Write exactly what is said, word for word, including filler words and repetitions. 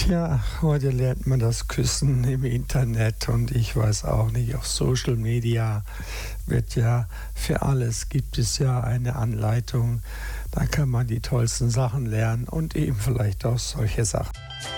Tja, heute lernt man das Küssen im Internet und ich weiß auch nicht, auf Social Media wird ja für alles gibt es ja eine Anleitung. Da kann man die tollsten Sachen lernen und eben vielleicht auch solche Sachen.